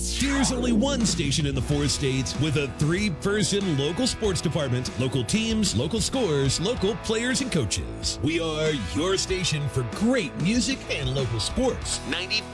There's only one station in the 4 states with a 3-person local sports department, local teams, local scores, local players and coaches. We are your station for great music and local sports. 95.